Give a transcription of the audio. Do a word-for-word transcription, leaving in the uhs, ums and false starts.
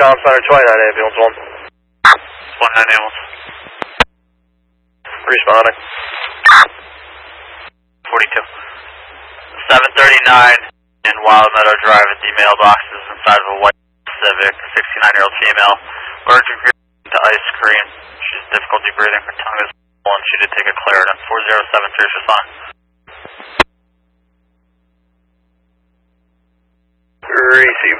com Center, twenty-nine ambulance one. twenty-nine ambulance. Responding. forty-two. seven thirty-nine in Wild Meadow Drive at the mailboxes inside of a white Civic, sixty-nine-year-old female, allergic to ice cream. She has difficulty breathing, her tongue is full, and she did take a Claritin. four zero seven three, respond. Receive.